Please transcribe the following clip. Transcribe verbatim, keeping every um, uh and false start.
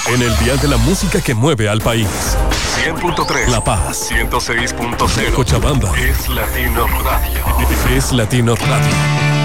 En el dial de la música que mueve al país. cien punto tres. La Paz. ciento seis punto cero. Cochabamba. Es Latino Radio. Es Latino Radio.